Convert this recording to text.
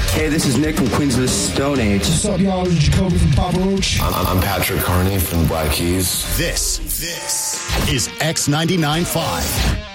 Hey, this is Nick from Queens of the Stone Age. What's up, y'all? This is Jacoby from Papa Roach. I'm Patrick Carney from Black Keys. This is X99.5.